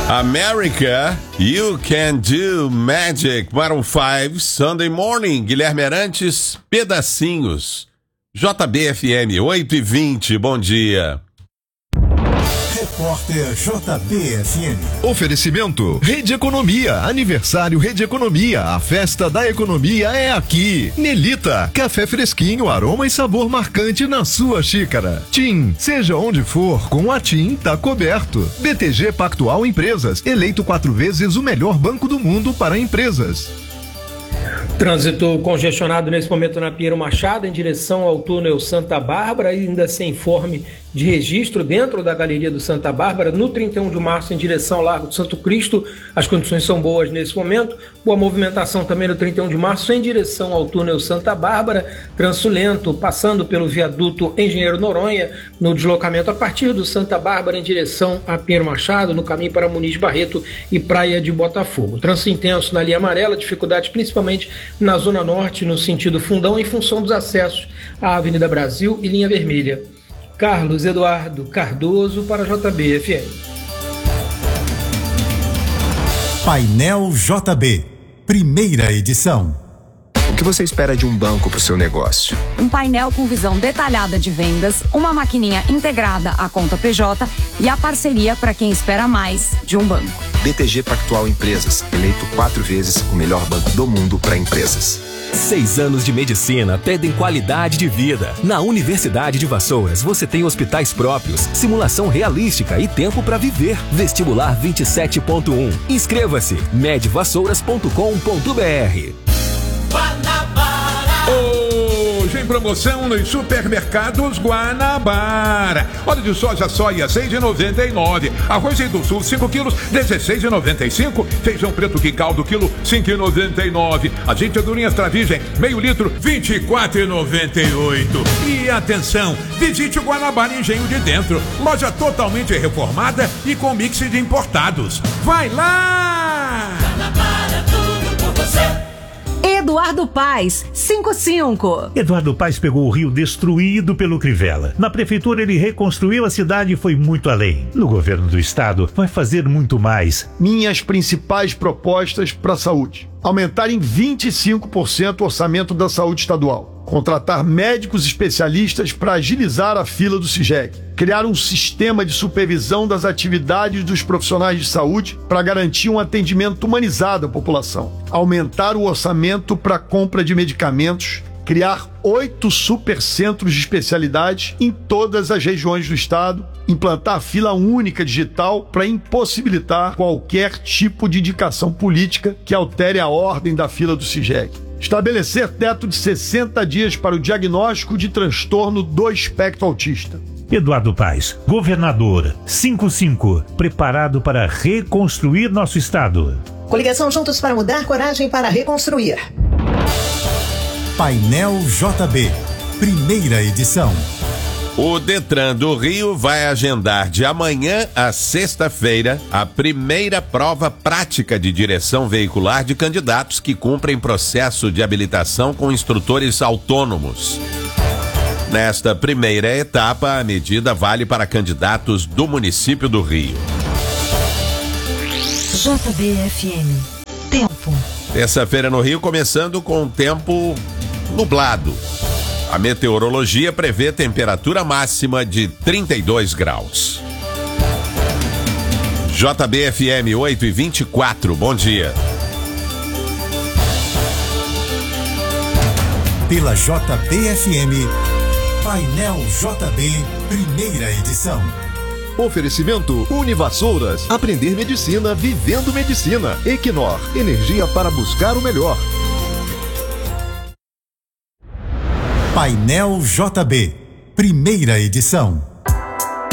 America, You Can Do Magic, Maroon 5, Sunday Morning, Guilherme Arantes, Pedacinhos, JBFM 8h20, bom dia. Repórter JBFM. Oferecimento Rede Economia, aniversário Rede Economia, a festa da economia é aqui. Melita, café fresquinho, aroma e sabor marcante na sua xícara. TIM, seja onde for, com a TIM tá coberto. BTG Pactual Empresas, eleito 4 vezes o melhor banco do mundo para empresas. Trânsito congestionado nesse momento na Pinheiro Machado, em direção ao túnel Santa Bárbara, ainda sem informe de registro dentro da Galeria do Santa Bárbara. No 31 de março, em direção ao Largo do Santo Cristo, as condições são boas nesse momento. Boa movimentação também no 31 de março, em direção ao túnel Santa Bárbara. Trânsito lento, passando pelo viaduto Engenheiro Noronha, no deslocamento a partir do Santa Bárbara, em direção a Pinheiro Machado, no caminho para Muniz Barreto e Praia de Botafogo. Trânsito intenso na linha amarela, dificuldades principalmente na Zona Norte, no sentido Fundão, em função dos acessos à Avenida Brasil e linha vermelha. Carlos Eduardo Cardoso para JBFM. Painel JB, primeira edição. O que você espera de um banco para o seu negócio? Um painel com visão detalhada de vendas, uma maquininha integrada à conta PJ e a parceria para quem espera mais de um banco. BTG Pactual Empresas, eleito 4 vezes o melhor banco do mundo para empresas. 6 anos de medicina pedem qualidade de vida. Na Universidade de Vassouras, você tem hospitais próprios, simulação realística e tempo para viver. Vestibular 27.1. Inscreva-se, medvassouras.com.br. Hoje em promoção nos supermercados Guanabara. Óleo de soja soia 6,99. Arroz do Sul 5 quilos 16,95. Feijão preto que caldo quilo 5,99. Azeite de durinhas Travagem meio litro 24,98. E atenção, visite o Guanabara Engenho de Dentro. Loja totalmente reformada e com mix de importados. Vai lá! Guanabara, tudo por você. Eduardo Paes, 55. Eduardo Paes pegou o Rio destruído pelo Crivella. Na prefeitura ele reconstruiu a cidade e foi muito além. No governo do estado vai fazer muito mais. Minhas principais propostas para a saúde: aumentar em 25% o orçamento da saúde estadual, contratar médicos especialistas para agilizar a fila do CIGEC, criar um sistema de supervisão das atividades dos profissionais de saúde para garantir um atendimento humanizado à população, aumentar o orçamento para compra de medicamentos, criar 8 supercentros de especialidade em todas as regiões do estado, implantar fila única digital para impossibilitar qualquer tipo de indicação política que altere a ordem da fila do CIGEC. Estabelecer teto de 60 dias para o diagnóstico de transtorno do espectro autista. Eduardo Paes, governador, 55, preparado para reconstruir nosso estado. Coligação Juntos para Mudar, coragem para reconstruir. Painel JB, primeira edição. O Detran do Rio vai agendar de amanhã a sexta-feira a primeira prova prática de direção veicular de candidatos que cumprem processo de habilitação com instrutores autônomos. Nesta primeira etapa, a medida vale para candidatos do município do Rio. JBFM. Tempo. Terça-feira no Rio, começando com tempo nublado. A meteorologia prevê temperatura máxima de 32 graus. JBFM 8h24, bom dia. Pela JBFM, Painel JB, primeira edição. Oferecimento Univassouras, aprender medicina vivendo medicina. Equinor, energia para buscar o melhor. Painel JB, primeira edição.